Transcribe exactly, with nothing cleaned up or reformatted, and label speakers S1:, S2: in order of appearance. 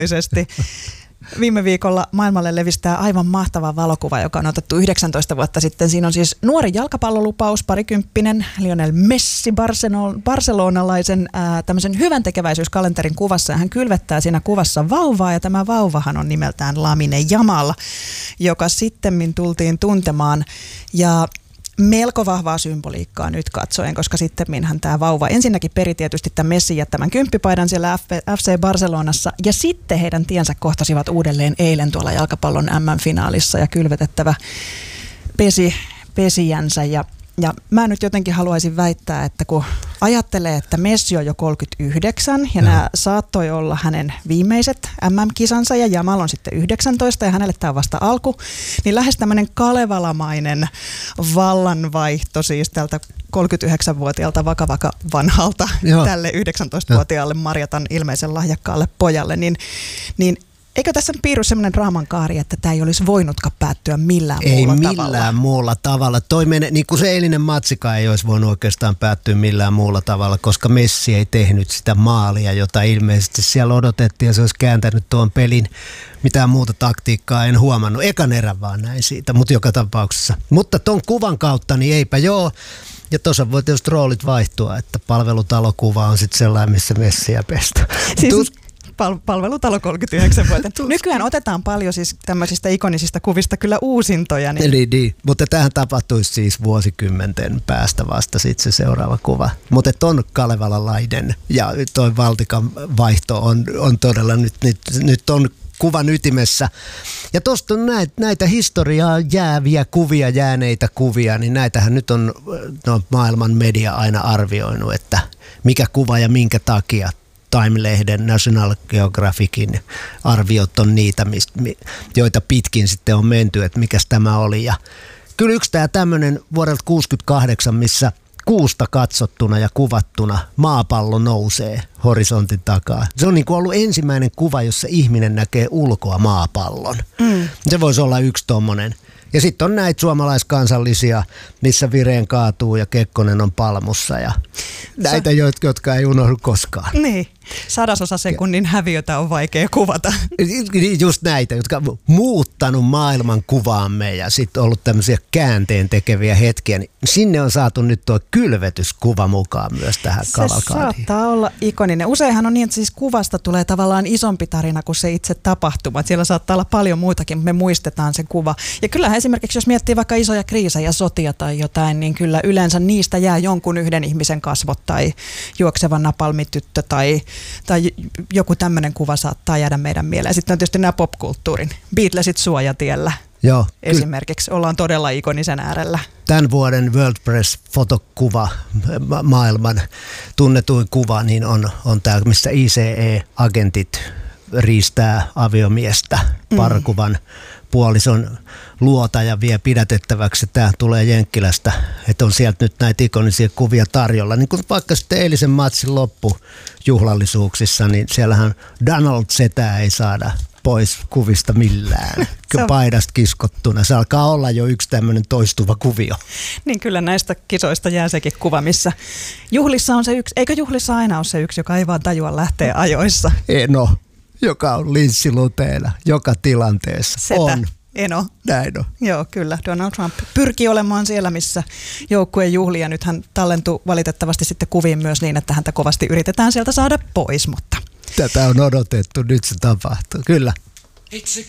S1: Viime viikolla maailmalle levistää aivan mahtava valokuva, joka on otettu yhdeksäntoista vuotta sitten. Siinä on siis nuori jalkapallolupaus, parikymppinen, Lionel Messi, barcelonalaisen ää, tämmöisen hyvän tekeväisyyskalenterin kuvassa. Ja hän kylvettää siinä kuvassa vauvaa, ja tämä vauvahan on nimeltään Lamine Yamal, joka sittemmin tultiin tuntemaan. Ja melko vahvaa symboliikkaa nyt katsoen, koska sittemminhän tämä vauva ensinnäkin peri tietysti tämän Messin jättämän kymppipaidan siellä F C Barcelonassa, ja sitten heidän tiensä kohtasivat uudelleen eilen tuolla jalkapallon M M-finaalissa, ja kylvetettävä pesi pesijänsä. Ja, ja mä nyt jotenkin haluaisin väittää, että kun ajattelee, että Messi on jo kolmekymmentäyhdeksän, ja no. nämä saattoi olla hänen viimeiset M M-kisansa, ja Yamal on sitten yhdeksäntoista, ja hänelle tämä on vasta alku, niin lähes tämmöinen kalevalamainen vallanvaihto siis tältä kolmekymmentäyhdeksänvuotiaalta vakavaka vanhalta Joo. tälle yhdeksäntoistavuotiaalle Marjatan ilmeisen lahjakkaalle pojalle, niin, niin eikö tässä piirry semmoinen draaman kaari, että tämä ei olisi voinutkaan päättyä millään
S2: ei
S1: muulla
S2: millään
S1: tavalla?
S2: Ei millään muulla tavalla. Toi mene, niin kuin se eilinen matsikaan ei olisi voinut oikeastaan päättyä millään muulla tavalla, koska Messi ei tehnyt sitä maalia, jota ilmeisesti siellä odotettiin, ja se olisi kääntänyt tuon pelin. Mitään muuta taktiikkaa en huomannut. Ekan erän vaan näin siitä, mutta joka tapauksessa. Mutta ton kuvan kautta, niin eipä joo. Ja tuossa voi tietysti roolit vaihtua, että palvelutalokuva on sitten sellainen, missä Messiä pestä.
S1: Siis Tus- pal- palvelutalo kolmekymmentäyhdeksän vuotta. Nykyään otetaan paljon siis tämmöisistä ikonisista kuvista kyllä uusintoja. Niin.
S2: Eli, niin. Mutta tähän tapahtuisi siis vuosikymmenten päästä vasta sitten se seuraava kuva. Mutta ton kalevalalainen ja toi Valtikan vaihto on, on todella nyt, nyt, nyt on kuvan ytimessä. Ja tuosta on näitä, näitä historiaa jääviä kuvia, jääneitä kuvia, niin näitähän nyt on no, maailman media aina arvioinut, että mikä kuva ja minkä takia. Time-lehden, National Geographicin arviot on niitä, joita pitkin sitten on menty, että mikäs tämä oli. Ja kyllä yksi tämä tämmöinen vuodelta kuusikymmentäkahdeksan, missä kuusta katsottuna ja kuvattuna maapallo nousee horisontin takaa. Se on niin kuin ollut ensimmäinen kuva, jossa ihminen näkee ulkoa maapallon. Mm. Se voisi olla yksi tommonen. Ja sitten on näitä suomalaiskansallisia, missä Vireen kaatuu ja Kekkonen on palmussa ja näitä, Sä... jotka ei unohdu koskaan.
S1: Niin, sadasosa sekunnin häviötä on vaikea kuvata.
S2: Just näitä, jotka on muuttanut maailman kuvaamme ja sitten ollut tämmöisiä käänteen tekeviä hetkiä. Niin sinne on saatu nyt tuo kylvetyskuva mukaan myös tähän kavalkaadiin.
S1: Se saattaa olla ikoninen. Useinhan on niin, että siis kuvasta tulee tavallaan isompi tarina kuin se itse tapahtuma. Siellä saattaa olla paljon muutakin, mutta me muistetaan se kuva. Ja kyllähän esimerkiksi, jos miettii vaikka isoja kriisejä, sotia tai jotain, niin kyllä yleensä niistä jää jonkun yhden ihmisen kasvot tai juokseva napalmityttö tai, tai joku tämmöinen kuva saattaa jäädä meidän mieleen. Sitten on tietysti nämä popkulttuurin. Beatlesit suojatiellä. Joo, esimerkiksi kyllä. Ollaan todella ikonisen äärellä.
S2: Tämän vuoden World Press-fotokuva, ma- maailman tunnetuin kuva, niin on, on tämä, missä I C E-agentit riistää aviomiestä parkuvan puolison luota ja vie pidätettäväksi. Tämä tulee Jenkkilästä, että on sieltä nyt näitä ikonisia kuvia tarjolla. Niin kuin vaikka sitten eilisen matsin loppujuhlallisuuksissa, niin siellähän Donald Setää ei saada pois kuvista millään. Kyllä paidasta kiskottuna. Se alkaa olla jo yksi tämmöinen toistuva kuvio.
S1: Niin kyllä näistä kisoista jää sekin kuva, missä juhlissa on se yksi, eikö juhlissa aina ole se yksi, joka ei vaan tajua lähteä ajoissa?
S2: No, joka on linssiluteena joka tilanteessa.
S1: Setä.
S2: On.
S1: Eno.
S2: Näin on.
S1: Joo, kyllä. Donald Trump pyrkii olemaan siellä, missä joukkueen juhlia. Nyt hän tallentui valitettavasti sitten kuviin myös niin, että häntä kovasti yritetään sieltä saada pois, mutta
S2: tätä on odotettu, nyt se tapahtuu. Kyllä.
S3: It's a